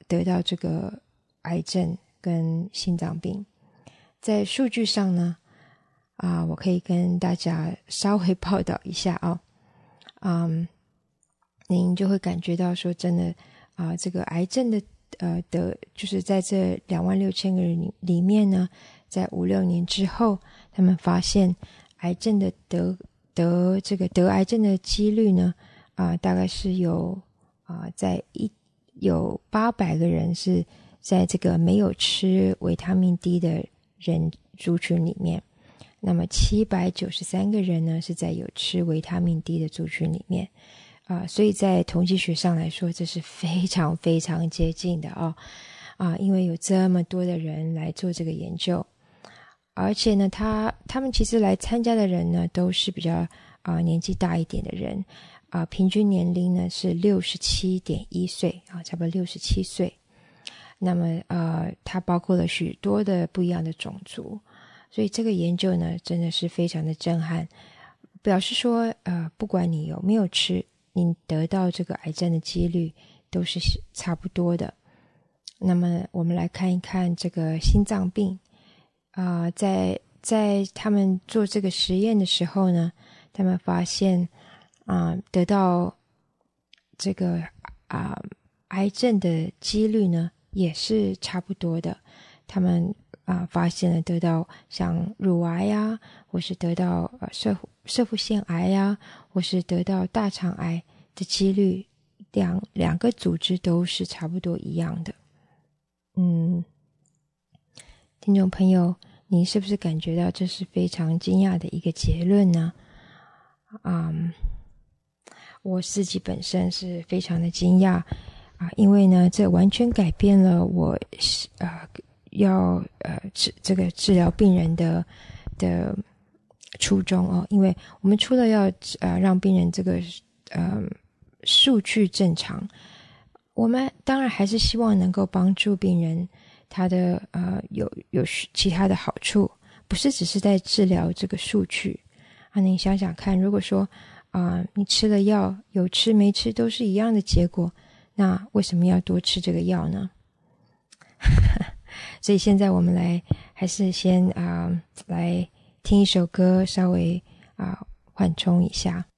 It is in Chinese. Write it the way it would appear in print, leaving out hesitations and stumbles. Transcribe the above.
得到这个癌症跟心脏病。在数据上呢，我可以跟大家稍微报道一下您就会感觉到说真的这个癌症的就是在这26000个人里面呢，在5-6年之后，他们发现癌症的得癌症的几率呢大概是有有800个人是在这个没有吃维他命 D 的人族群里面，那么793个人呢是在有吃维他命 D 的族群里面所以在统计学上来说，这是非常非常接近的因为有这么多的人来做这个研究，而且呢他们其实来参加的人呢都是比较年纪大一点的人平均年龄呢是67.1岁差不多67岁。那么它包括了许多的不一样的种族，所以这个研究呢真的是非常的震撼，表示说不管你有没有吃，你得到这个癌症的几率都是差不多的。那么我们来看一看这个心脏病在他们做这个实验的时候呢，他们发现得到这个癌症的几率呢也是差不多的。他们发现了得到像乳癌或是得到射腹腺癌或是得到大肠癌的几率，两个组织都是差不多一样的。听众朋友，你是不是感觉到这是非常惊讶的一个结论呢？我自己本身是非常的惊讶因为呢这完全改变了我要这个治疗病人的初衷因为我们除了要让病人这个数据正常，我们当然还是希望能够帮助病人他的有其他的好处，不是只是在治疗这个数据你想想看，如果说你吃了药，有吃没吃都是一样的结果，那为什么要多吃这个药呢？所以现在我们还是先来听一首歌，稍微缓冲一下。